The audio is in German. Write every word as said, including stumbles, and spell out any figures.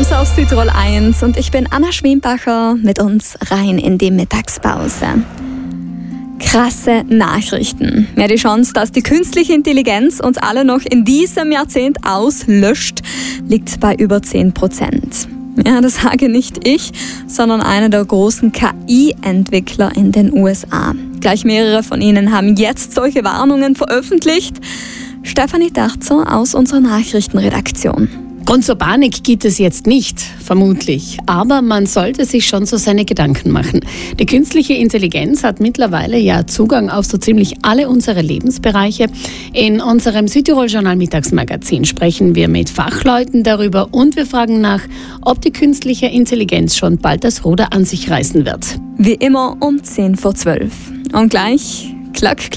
News aus Südtirol eins und ich bin Anna Schwembacher, mit uns rein in die Mittagspause. Krasse Nachrichten. Ja, die Chance, dass die künstliche Intelligenz uns alle noch in diesem Jahrzehnt auslöscht, liegt bei über zehn Prozent. Ja, das sage nicht ich, sondern einer der großen K I-Entwickler in den U S A. Gleich mehrere von ihnen haben jetzt solche Warnungen veröffentlicht. Stefanie Darzer aus unserer Nachrichtenredaktion. Grund zur Panik gibt es jetzt nicht, vermutlich. Aber man sollte sich schon so seine Gedanken machen. Die künstliche Intelligenz hat mittlerweile ja Zugang auf so ziemlich alle unsere Lebensbereiche. In unserem Südtirol-Journal Mittagsmagazin sprechen wir mit Fachleuten darüber und wir fragen nach, ob die künstliche Intelligenz schon bald das Ruder an sich reißen wird. Wie immer um zehn vor zwölf. Und gleich, klack, klack.